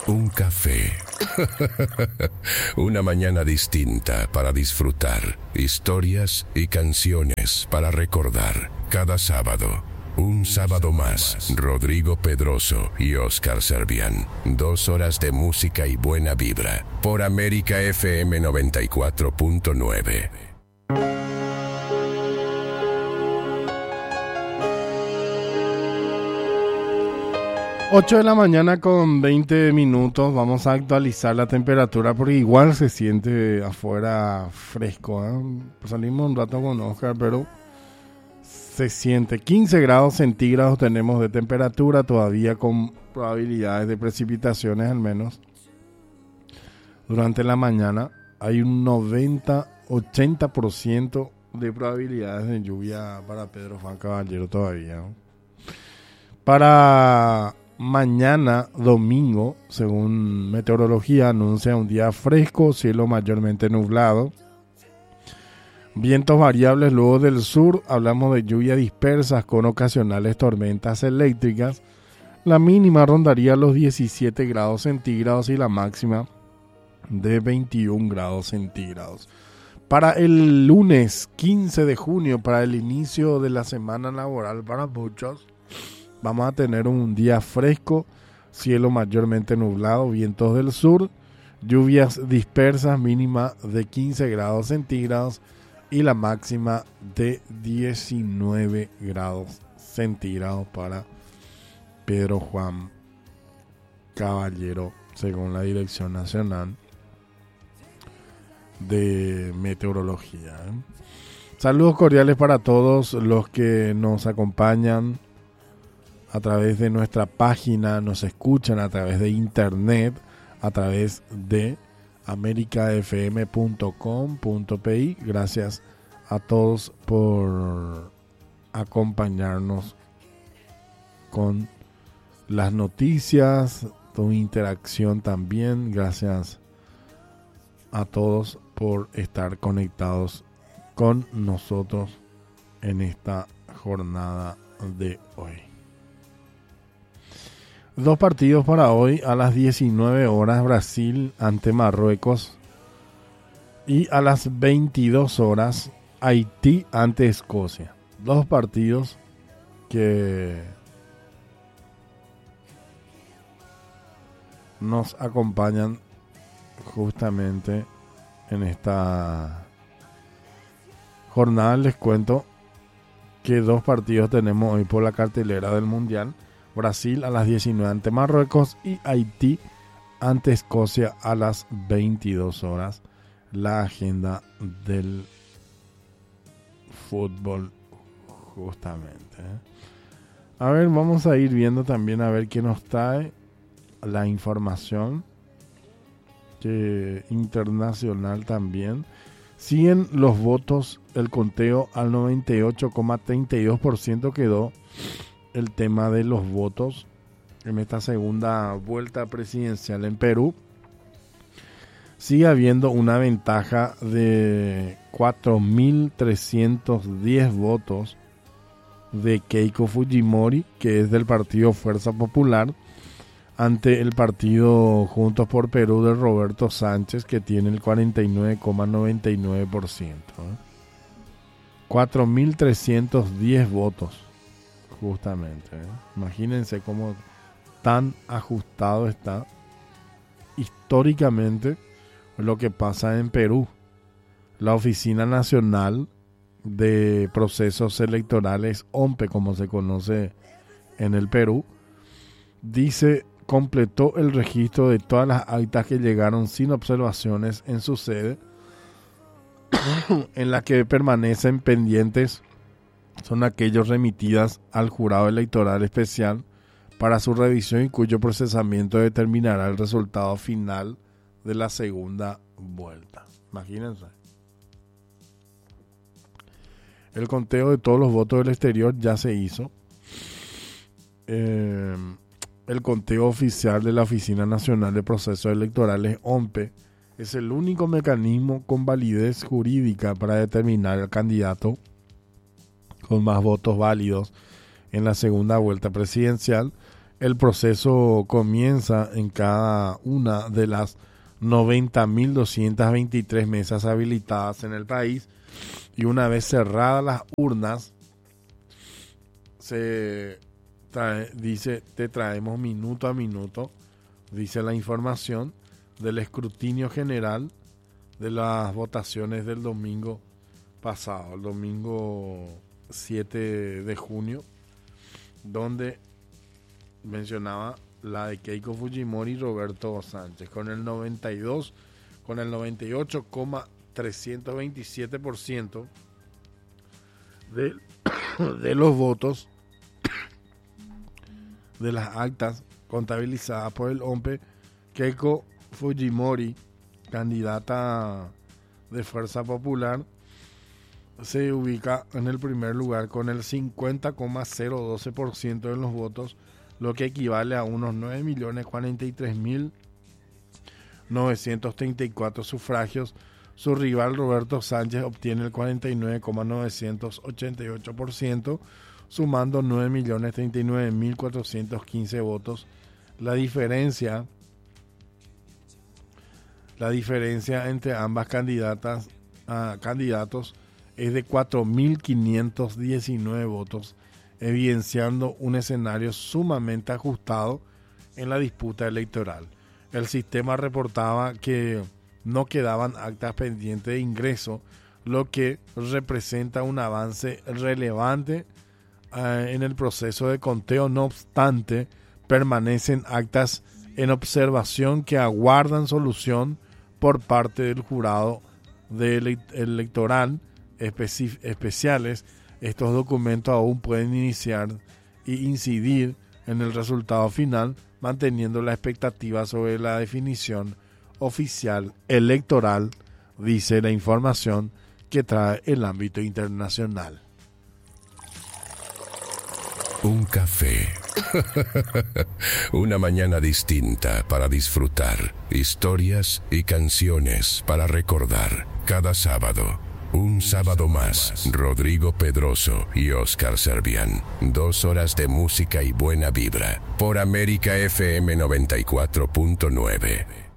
un café. Una mañana distinta para disfrutar. Historias y canciones para recordar. Cada sábado. Un sábado más. Rodrigo Pedroso y Oscar Servián. 2 horas de música y buena vibra. Por América FM 94.9. 8 de la mañana con 20 minutos. Vamos a actualizar la temperatura porque igual se siente afuera fresco, ¿eh? Salimos un rato con Oscar, pero se siente 15 grados centígrados tenemos de temperatura, todavía con probabilidades de precipitaciones al menos. Durante la mañana hay un 90-80% de probabilidades de lluvia para Pedro Juan Caballero todavía, ¿no? Para mañana, domingo, según meteorología, anuncia un día fresco, cielo mayormente nublado. Vientos variables luego del sur, hablamos de lluvias dispersas con ocasionales tormentas eléctricas. La mínima rondaría los 17 grados centígrados y la máxima de 21 grados centígrados. Para el lunes 15 de junio, para el inicio de la semana laboral para muchos, vamos a tener un día fresco, cielo mayormente nublado, vientos del sur, lluvias dispersas, mínima de 15 grados centígrados y la máxima de 19 grados centígrados para Pedro Juan Caballero, según la Dirección Nacional de Meteorología. Saludos cordiales para todos los que nos acompañan a través de nuestra página, nos escuchan a través de internet, a través de americafm.com.pi. Gracias a todos por acompañarnos con las noticias, tu interacción también. Gracias a todos por estar conectados con nosotros en esta jornada de hoy. 2 partidos para hoy: a las 19 horas Brasil ante Marruecos y a las 22 horas Haití ante Escocia. 2 partidos que nos acompañan justamente en esta jornada. Les cuento que 2 partidos tenemos hoy por la cartelera del Mundial. Brasil a las 19 ante Marruecos y Haití ante Escocia a las 22 horas. La agenda del fútbol justamente. A ver, vamos a ir viendo también a ver qué nos trae la información internacional también. Siguen los votos, el conteo al 98,32% quedó el tema de los votos en esta segunda vuelta presidencial en Perú. Sigue habiendo una ventaja de 4.310 votos de Keiko Fujimori, que es del partido Fuerza Popular, ante el partido Juntos por Perú de Roberto Sánchez, que tiene el 49,99%. 4.310 votos. Justamente, imagínense cómo tan ajustado está históricamente lo que pasa en Perú. La Oficina Nacional de Procesos Electorales, OMPE, como se conoce en el Perú, dice: completó el registro de todas las actas que llegaron sin observaciones en su sede, en la que permanecen pendientes son aquellos remitidas al Jurado Electoral Especial para su revisión y cuyo procesamiento determinará el resultado final de la segunda vuelta. Imagínense. El conteo de todos los votos del exterior ya se hizo. El conteo oficial de la Oficina Nacional de Procesos Electorales, OMPE, es el único mecanismo con validez jurídica para determinar el candidato con más votos válidos en la segunda vuelta presidencial, El proceso comienza en cada una de las 90.223 mesas habilitadas en el país y una vez cerradas las urnas, te traemos minuto a minuto, dice la información del escrutinio general de las votaciones del domingo pasado, el domingo 7 de junio, donde mencionaba la de Keiko Fujimori y Roberto Sánchez, con el 98,327% de los votos de las actas contabilizadas por el OMPE. Keiko Fujimori, candidata de Fuerza Popular, se ubica en el primer lugar con el 50,012% de los votos, lo que equivale a unos 9.043.934 sufragios. Su rival Roberto Sánchez obtiene el 49,988%, sumando 9.039.415 votos. La diferencia entre ambas candidatos es de 4.519 votos, evidenciando un escenario sumamente ajustado en la disputa electoral. El sistema reportaba que no quedaban actas pendientes de ingreso, lo que representa un avance relevante en el proceso de conteo. No obstante, permanecen actas en observación que aguardan solución por parte del jurado electoral especiales. Estos documentos aún pueden iniciar e incidir en el resultado final, manteniendo la expectativa sobre la definición oficial electoral, dice la información que trae el ámbito internacional. Un café. Una mañana distinta para disfrutar. Historias y canciones para recordar. Cada sábado. Un sábado más. Rodrigo Pedroso y Oscar Serbian. 2 horas de música y buena vibra. Por América FM 94.9.